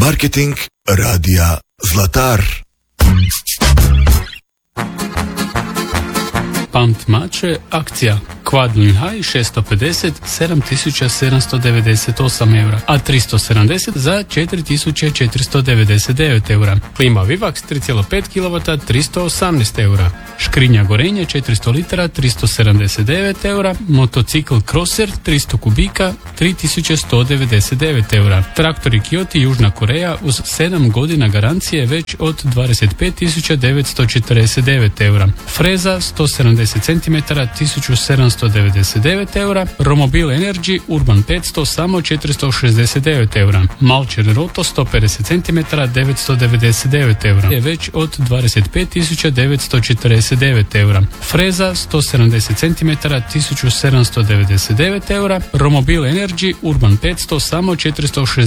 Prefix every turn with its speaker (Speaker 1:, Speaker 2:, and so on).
Speaker 1: Marketing radija Zlatar.
Speaker 2: Pamt mače, akcija Quad High 650, 7798 eura, a 370 za 4499 eura. Klima Vivax 3,5 kW, 318 eura. Škrinja gorenje 400 litara, 379 eura. Motocikl Crosser 300 kubika, 3199 eura. Traktori Kiyoti Južna Koreja uz 7 godina garancije već od 25.949 eura. Freza 170 cm, 1799 eura. Romobil Energy Urban 500 samo 469 eura. Malcher Roto 150 cm, 999 eura. Je već od 25.949 eura. Freza 170 cm, 1799 eura. Romobil Energy Urban 500 samo 460